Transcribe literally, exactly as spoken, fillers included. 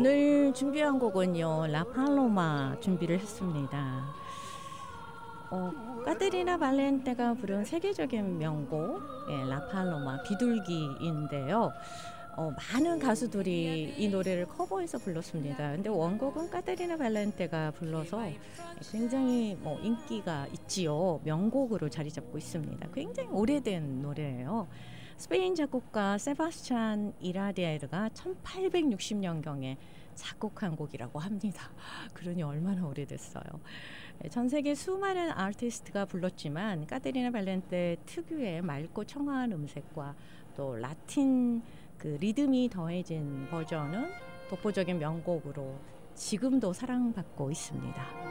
오늘 준비한 곡은요, 라팔로마 준비를 했습니다. 어, 까테리나 발렌테가 부른 세계적인 명곡, 예, 라팔로마 비둘기인데요. 어, 많은 가수들이 이 노래를 커버해서 불렀습니다. 근데 원곡은 까테리나 발렌테가 불러서 굉장히 뭐 인기가 있지요. 명곡으로 자리 잡고 있습니다. 굉장히 오래된 노래예요. 스페인 작곡가 세바스찬 이라디에르가 천팔백육십 년경에 작곡한 곡이라고 합니다. 그러니 얼마나 오래됐어요. 전 세계 수많은 아티스트가 불렀지만 까테리나 발렌테 특유의 맑고 청아한 음색과 또 라틴 그 리듬이 더해진 버전은 독보적인 명곡으로 지금도 사랑받고 있습니다.